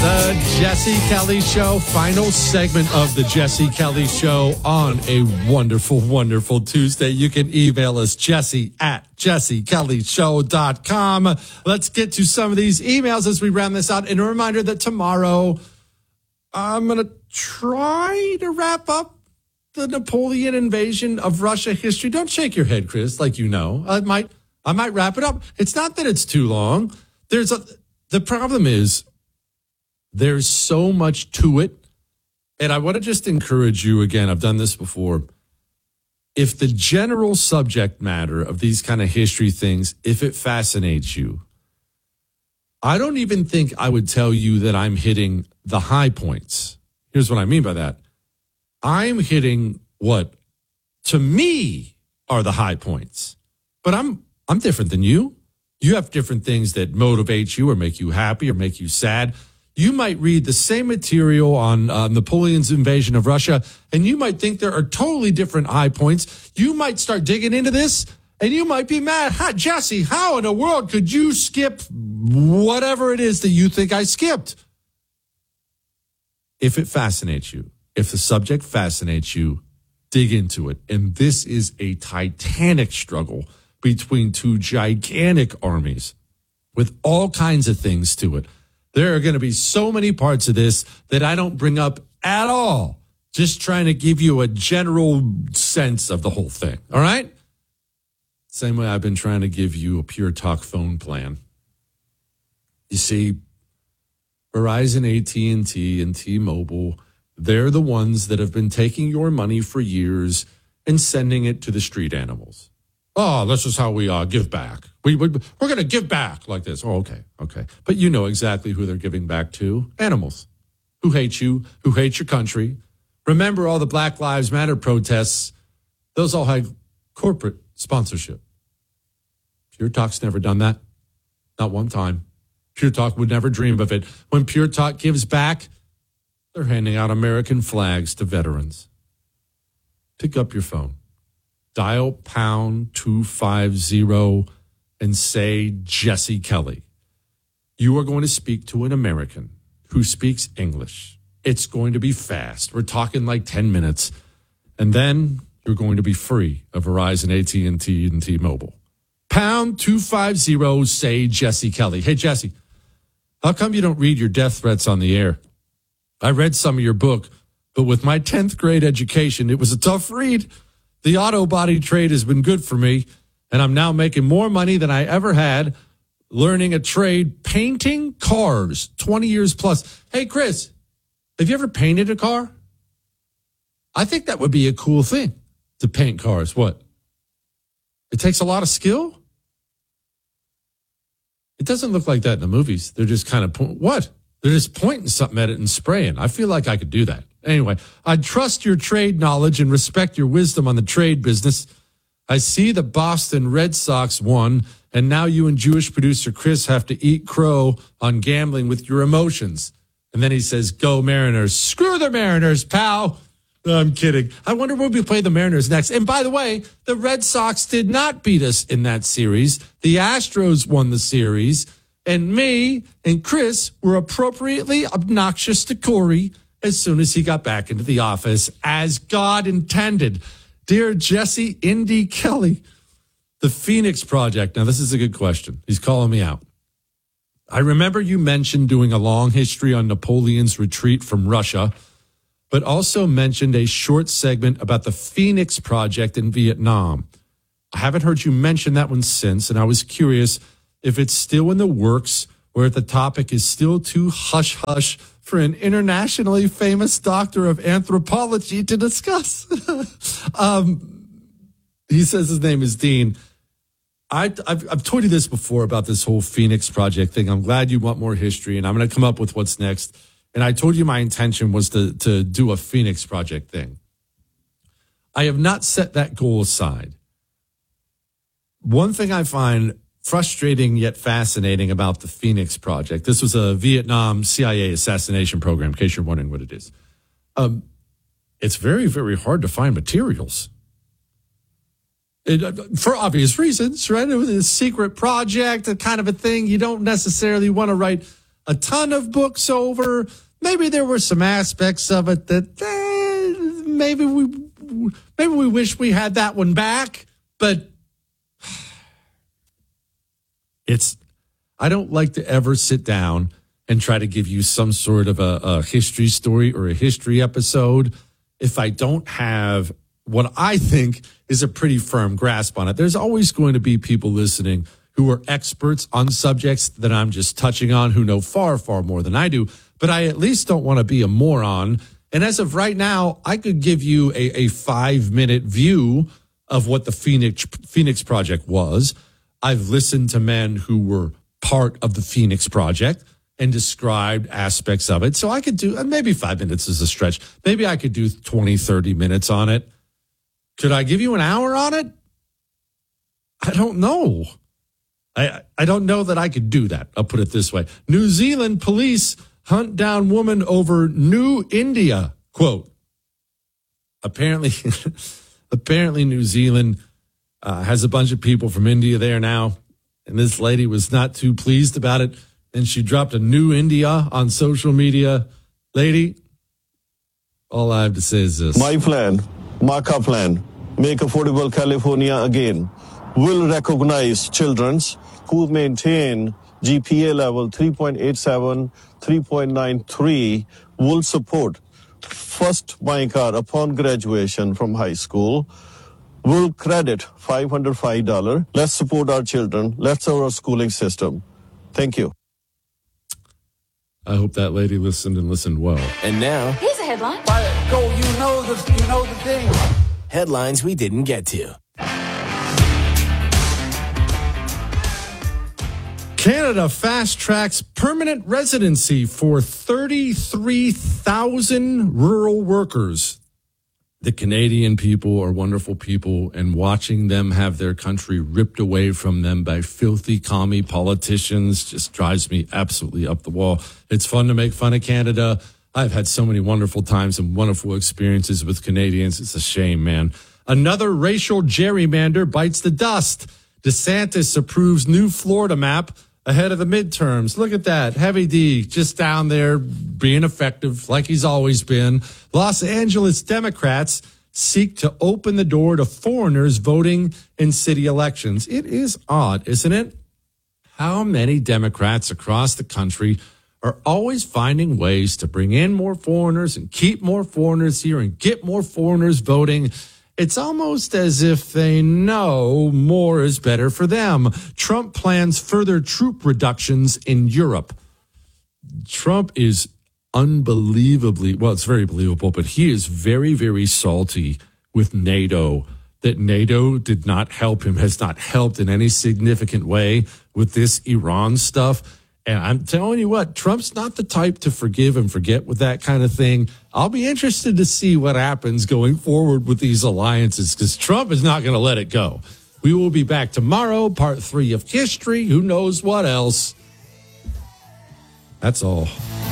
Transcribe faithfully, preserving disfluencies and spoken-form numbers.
The Jesse Kelly Show, final segment of the Jesse Kelly Show on a wonderful, wonderful Tuesday. You can email us, Jesse at jesse kelly show dot com. Let's get to some of these emails as we round this out. And a reminder that tomorrow I'm going to try to wrap up the Napoleon invasion of Russia history. Don't shake your head, Chris, like you know. I might, I might wrap it up. It's not that it's too long. There's a, the problem is, there's so much to it. And I want to just encourage you again. I've done this before. If the general subject matter of these kind of history things, if it fascinates you, I don't even think I would tell you that I'm hitting the high points. Here's what I mean by that. I'm hitting what to me are the high points, but I'm, I'm different than you. You have different things that motivate you or make you happy or make you sad. You might read the same material on uh, Napoleon's invasion of Russia, and you might think there are totally different high points. You might start digging into this, and you might be mad. Hi, Jesse, how in the world could you skip whatever it is that you think I skipped? If it fascinates you, if the subject fascinates you, dig into it. And this is a titanic struggle between two gigantic armies with all kinds of things to it. There are going to be so many parts of this that I don't bring up at all. Just trying to give you a general sense of the whole thing. All right? Same way I've been trying to give you a Pure Talk phone plan. You see, Verizon, A T and T, and T-Mobile, they're the ones that have been taking your money for years and sending it to the street animals. Oh, this is how we uh, give back. We, we, we're going to give back like this. Oh, okay, okay. But you know exactly who they're giving back to. Animals who hate you, who hate your country. Remember all the Black Lives Matter protests. Those all had corporate sponsorship. Pure Talk's never done that. Not one time. Pure Talk would never dream of it. When Pure Talk gives back, they're handing out American flags to veterans. Pick up your phone. Dial pound two five zero and say Jesse Kelly. You are going to speak to an American who speaks English. It's going to be fast. We're talking like ten minutes. And then you're going to be free of Verizon, A T and T, and T-Mobile. Pound two five zero, say Jesse Kelly. Hey, Jesse, how come you don't read your death threats on the air? I read some of your book, but with my tenth grade education, it was a tough read. The auto body trade has been good for me, and I'm now making more money than I ever had learning a trade painting cars, twenty years plus. Hey, Chris, have you ever painted a car? I think that would be a cool thing to paint cars. What? It takes a lot of skill? It doesn't look like that in the movies. They're just kind of, po- what? They're just pointing something at it and spraying. I feel like I could do that. Anyway, I trust your trade knowledge and respect your wisdom on the trade business. I see the Boston Red Sox won, and now you and Jewish producer Chris have to eat crow on gambling with your emotions. And then he says, go Mariners. Screw the Mariners, pal. No, I'm kidding. I wonder when we play the Mariners next. And by the way, the Red Sox did not beat us in that series. The Astros won the series. And me and Chris were appropriately obnoxious to Corey as soon as he got back into the office, as God intended. Dear Jesse Indy Kelly, the Phoenix Project. Now, this is a good question. He's calling me out. I remember you mentioned doing a long history on Napoleon's retreat from Russia, but also mentioned a short segment about the Phoenix Project in Vietnam. I haven't heard you mention that one since, and I was curious if it's still in the works or if the topic is still too hush-hush for an internationally famous doctor of anthropology to discuss. um, he says his name is Dean. I, I've, I've told you this before about this whole Phoenix Project thing. I'm glad you want more history, and I'm going to come up with what's next. And I told you my intention was to, to do a Phoenix Project thing. I have not set that goal aside. One thing I find frustrating yet fascinating about the Phoenix Project. This was a Vietnam C I A assassination program, in case you're wondering what it is. Um, it's very, very hard to find materials. It, for obvious reasons, right? It was a secret project, a kind of a thing. You don't necessarily want to write a ton of books over. Maybe there were some aspects of it that eh, maybe we maybe we wish we had that one back. But it's I don't like to ever sit down and try to give you some sort of a, a history story or a history episode if I don't have what I think is a pretty firm grasp on it. There's always going to be people listening who are experts on subjects that I'm just touching on, who know far, far more than I do. But I at least don't want to be a moron. And as of right now, I could give you a, a five-minute view of what the Phoenix Phoenix Project was. I've listened to men who were part of the Phoenix Project and described aspects of it. So I could do, maybe five minutes is a stretch. Maybe I could do twenty, thirty minutes on it. Could I give you an hour on it? I don't know. I I don't know that I could do that. I'll put it this way. New Zealand police hunt down woman over New India. Quote. Apparently, apparently New Zealand uh, has a bunch of people from India there now. And this lady was not too pleased about it. And she dropped a New India on social media. Lady, all I have to say is this. My plan, Marka plan, make affordable California again, will recognize children who maintain G P A level three point eight seven, three point nine three, will support first my car upon graduation from high school, will credit five hundred five dollars. Let's support our children. Let's our schooling system. Thank you. I hope that lady listened and listened well. And now, here's a headline. Go, you know the, you know the thing. Headlines we didn't get to. Canada fast-tracks permanent residency for thirty-three thousand rural workers. The Canadian people are wonderful people, and watching them have their country ripped away from them by filthy commie politicians just drives me absolutely up the wall. It's fun to make fun of Canada. I've had so many wonderful times and wonderful experiences with Canadians. It's a shame, man. Another racial gerrymander bites the dust. DeSantis approves new Florida map ahead of the midterms. Look at that. Heavy D just down there being effective like he's always been. Los Angeles Democrats seek to open the door to foreigners voting in city elections. It is odd, isn't it? How many Democrats across the country are always finding ways to bring in more foreigners and keep more foreigners here and get more foreigners voting. It's almost as if they know more is better for them. Trump plans further troop reductions in Europe. Trump is unbelievably, well, it's very believable, but he is very, very salty with NATO, that NATO did not help him, has not helped in any significant way with this Iran stuff. And I'm telling you what, Trump's not the type to forgive and forget with that kind of thing. I'll be interested to see what happens going forward with these alliances, because Trump is not going to let it go. We will be back tomorrow, part three of history. Who knows what else? That's all.